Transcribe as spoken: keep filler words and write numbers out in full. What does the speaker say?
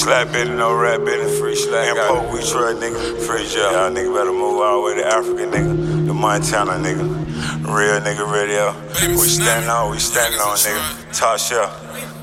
Slap business, no rap business, free slap. Import we truck, nigga. Free job. Y'all nigga better move all the way to Africa, nigga. The Montana, nigga. Real nigga radio. We standing on, we standing on, nigga. Top shelf.